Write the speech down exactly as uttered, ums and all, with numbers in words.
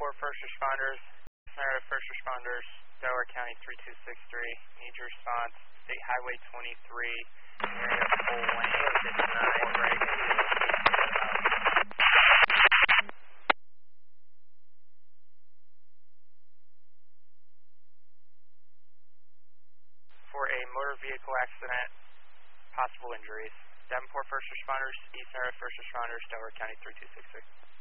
Davenport First Responders, Center of First Responders, Delaware County three two six three. Need your response. State Highway twenty-three, area full lane fifty-nine, right? For a motor vehicle accident, possible injuries. Davenport First Responders, East Center of First Responders, Delaware County three two six three.